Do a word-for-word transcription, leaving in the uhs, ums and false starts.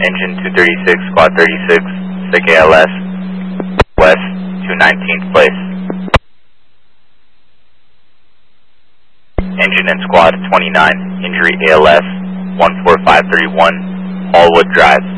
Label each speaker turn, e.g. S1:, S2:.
S1: Engine two thirty-six, Squad thirty-six, sick A L S, West two nineteenth place. Engine and Squad twenty-nine, injury A L S one four five three one, Hallwood Drive.